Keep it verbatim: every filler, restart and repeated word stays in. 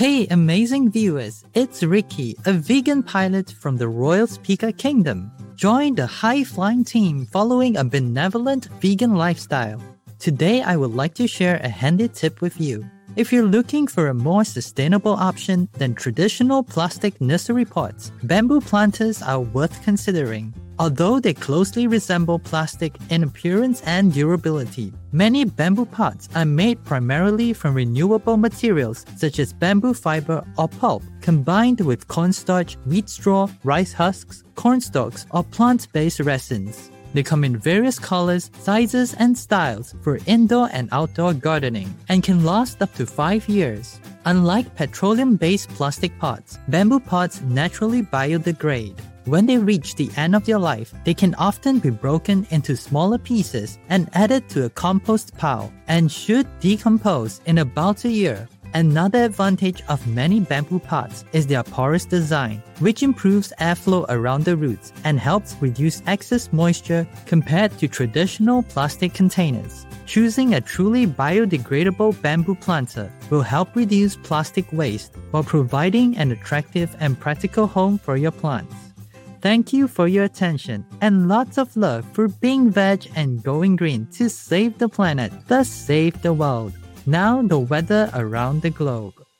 Hey amazing viewers, it's Ricky, a vegan pilot from the Royal Speaker Kingdom. Join the high-flying team following a benevolent vegan lifestyle. Today I would like to share a handy tip with you. If you're looking for a more sustainable option than traditional plastic nursery pots, bamboo planters are worth considering. Although they closely resemble plastic in appearance and durability, many bamboo pots are made primarily from renewable materials such as bamboo fiber or pulp, combined with cornstarch, wheat straw, rice husks, corn stalks, or plant-based resins. They come in various colors, sizes, and styles for indoor and outdoor gardening and can last up to five years. Unlike petroleum-based plastic pots, bamboo pots naturally biodegrade. When they reach the end of their life, they can often be broken into smaller pieces and added to a compost pile and should decompose in about a year. Another advantage of many bamboo pots is their porous design, which improves airflow around the roots and helps reduce excess moisture compared to traditional plastic containers. Choosing a truly biodegradable bamboo planter will help reduce plastic waste while providing an attractive and practical home for your plants. Thank you for your attention and lots of love for being veg and going green to save the planet, thus save the world. Now the weather around the globe.